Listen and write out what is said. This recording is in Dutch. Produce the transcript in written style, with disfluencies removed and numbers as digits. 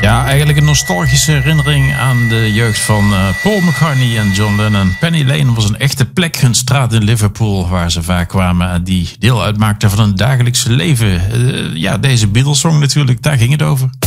Ja, eigenlijk een nostalgische herinnering aan de jeugd van Paul McCartney en John Lennon. Penny Lane was een echte plek, een straat in Liverpool waar ze vaak kwamen en die deel uitmaakte van hun dagelijkse leven. Ja, deze Beatles-song natuurlijk, daar ging het over.